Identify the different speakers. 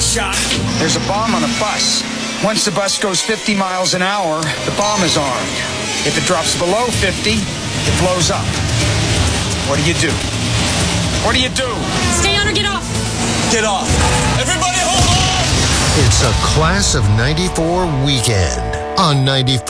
Speaker 1: shot. There's a bomb on a bus. Once the bus goes 50 miles an hour, the bomb is armed. If it drops below 50, it blows up. What do you do? What do you do?
Speaker 2: Stay on or get off.
Speaker 1: Get off. Everybody hold on!
Speaker 3: It's a Class of 94 weekend on 94.